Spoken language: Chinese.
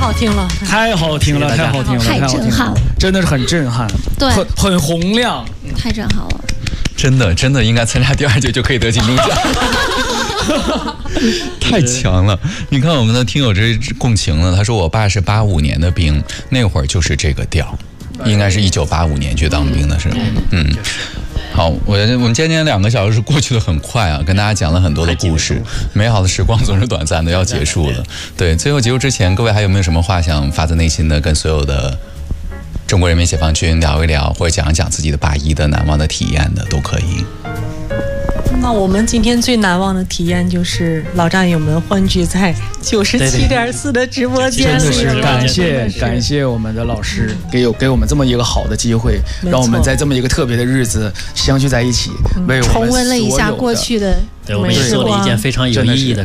好听了， 太好听了，太好听了， 太震撼了， 真的是很震撼， 对， 很洪亮， 太震撼了。 真的应该参加第2届就可以得金钟奖。太强了！你看我们的听友这共情了，他说我爸是85年的兵，那会儿就是这个调，应该是1985年去当兵的是吧？好，我们今天2个小时过去的很快啊，跟大家讲了很多的故事，美好的时光总是短暂的，要结束了。对，最后结束之前，各位还有没有什么话想发自内心的跟所有的中国人民解放军聊一聊，或者讲一讲自己的81的难忘的体验的，都可以。 那我们今天最难忘的体验就是老战友们欢聚在97.4的直播间里， 真的是感谢我们的老师给我们这么一个好的机会，让我们在这么一个特别的日子相聚在一起，为我们重温了一下过去的， 对，我们也做了一件非常有意义的